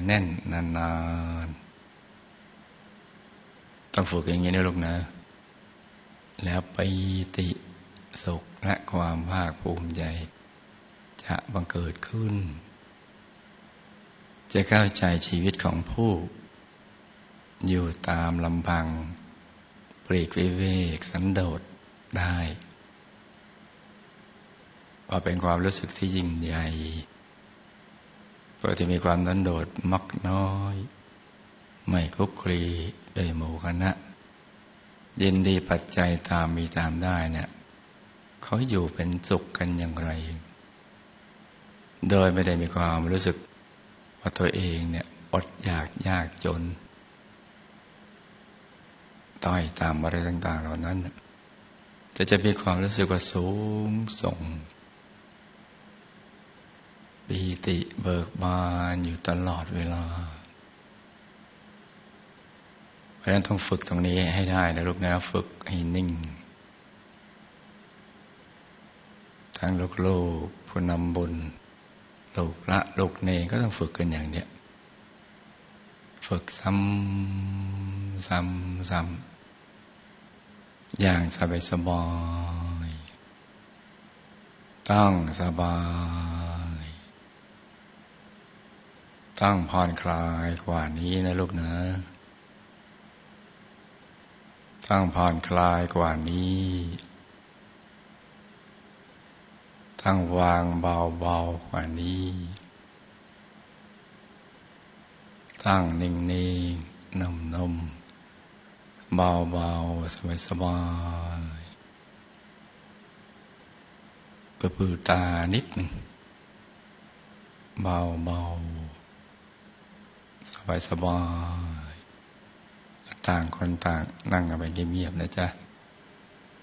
แน่นนานๆต้องฝึกอย่างนี้นะลูกนะแล้วปีติสุขและความภาคภูมิใจจะบังเกิดขึ้นจะเข้าใจชีวิตของผู้อยู่ตามลำพังปลีกวิเวกสันโดษได้ว่าเป็นความรู้สึกที่ยิ่งใหญ่เพราะที่มีความสันโดษมักน้อยไม่คลุกคลีด้วยหมู่คณะยินดีปัจจัยตามมีตามได้เนี่ยเขาอยู่เป็นสุขกันอย่างไรโดยไม่ได้มีความรู้สึกว่าตัวเองเนี่ยอดอยากยากจนต้อยต่ำอะไรต่างๆเหล่านั้นแต่จะมีความรู้สึกว่าสูงส่งปีติเบิกบานอยู่ตลอดเวลาเพราะฉะนั้นต้องฝึกตรงนี้ให้ได้นะลูกนะฝึกให้นิ่งทั้งลูกผู้นำบุญลูกละลูกเนรก็ต้องฝึกกันอย่างเนี้ยฝึกซ้ำอย่างสบายต้องสบายต้องผ่อนคลายกว่านี้นะลูกนะต้องผ่อนคลายกว่านี้ต้องวางเบาๆกว่านี้ตั้งนิ่งๆนุ่มๆเบาๆสบายๆปื้อตานิดหนึ่งเบาๆสบายๆต่างคนต่างนั่งกันไปเงียบๆนะจ๊ะ